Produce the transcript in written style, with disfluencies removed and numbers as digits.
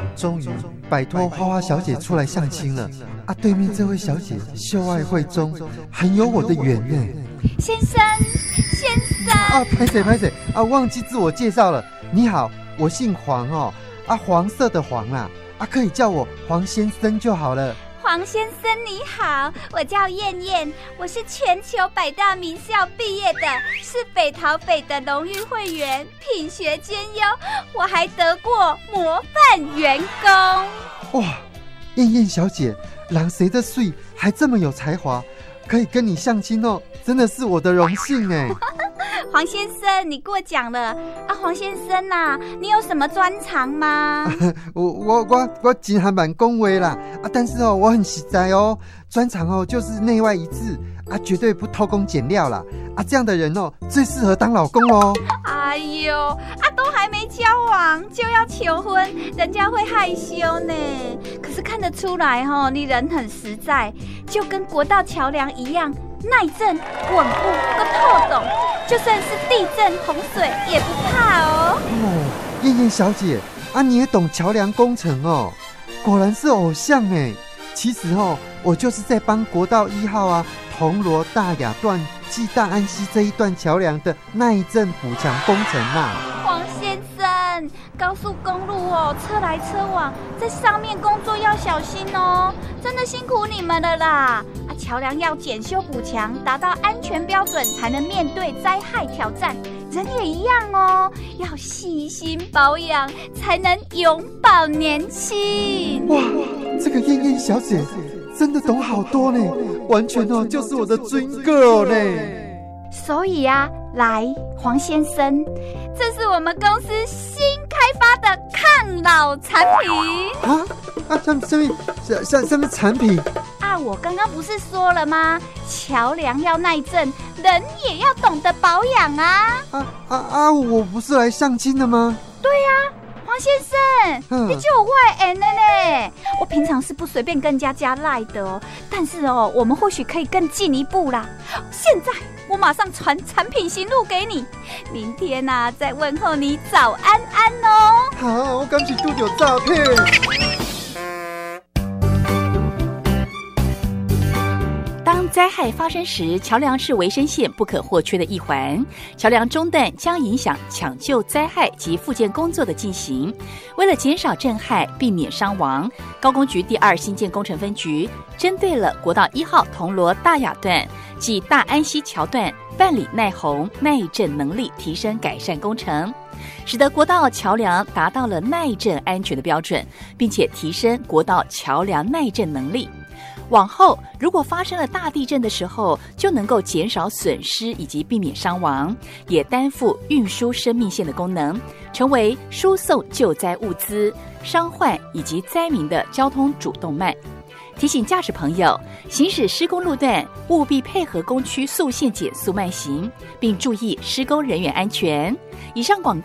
终于摆脱花花小姐出来相亲了啊！对面这位小姐秀爱慧中，很有我的缘呢。 先生啊， 拍谁啊，忘记自我介绍了。你好，我姓黄哦，啊，黄色的黄啦，啊，可以叫我黄先生就好了。 黄先生你好，我叫燕燕，我是全球百大名校毕业的，是北桃北的荣誉会员，品学兼优，我还得过模范员工。 哇，燕燕小姐，人谁的水还这么有才华，可以跟你相亲哦，真的是我的荣幸哎。 黄先生，你过奖了啊！黄先生啊，你有什么专长吗？ 我真还蛮恭维啦啊，但是我很实在哦，专长就是内外一致啊，绝对不偷工减料啦啊，这样的人最适合当老公哦。 哎呦啊，都还没交往就要求婚，人家会害羞呢。可是看得出来你人很实在，就跟国道桥梁一样。耐震、稳固跟透懂，就算是地震、洪水也不怕哦。 燕燕小姐啊，你也懂桥梁工程哦，果然是偶像哎。其实我就是在帮国道1号啊，铜锣大雅段暨大安溪这一段桥梁的耐震补强工程呐。 黄先生，高速公路车来车往，在上面工作要小心哦，真的辛苦你们了啦。桥梁要检修补强，达到安全标准，才能面对灾害挑战。人也一样哦，要细心保养，才能永葆年轻。 哇，这个燕燕小姐真的懂好多呢，完全就是我的 dream girl 呢。 所以来，黄先生，这是我们公司新开发的抗老产品。 什么产品？ 我刚刚不是说了吗？桥梁要耐震，人也要懂得保养啊！ 我不是来相亲的吗？ 对呀，黄先生，你就有外人了呢。我平常是不随便跟人家加赖的哦，但是我们或许可以更进一步啦。现在我马上传产品型录给你，明天再问候你早安安哦。 好，我赶紧丢掉照片。 当灾害发生时，桥梁是维生线不可或缺的一环。桥梁中断将影响抢救灾害及复健工作的进行。为了减少震害，避免伤亡，高工局第2新建工程分局针对了国道1号铜锣大雅段及大安溪桥段，办理耐洪、耐震能力提升改善工程，使得国道桥梁达到了耐震安全的标准，并且提升国道桥梁耐震能力。往后如果发生了大地震的时候，就能够减少损失以及避免伤亡，也担负运输生命线的功能，成为输送救灾物资、伤患以及灾民的交通主动脉。提醒驾驶朋友，行驶施工路段务必配合工区速限减速慢行，并注意施工人员安全。以上广告